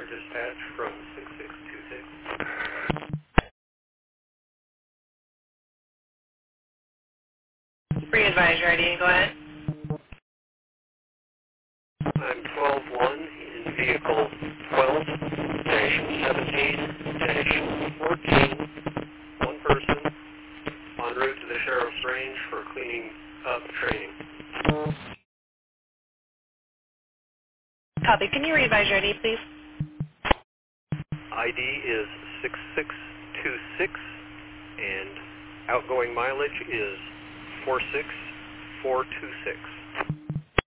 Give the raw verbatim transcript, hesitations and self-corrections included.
dispatch from six six two six. Free advisory I D, go ahead. I'm twelve one in vehicle twelve seventeen fourteen. One person en route to the Sheriff's Range for cleaning up training. Copy. Can you re-advise your I D, please? I D is six six two six and outgoing mileage is four six four two six.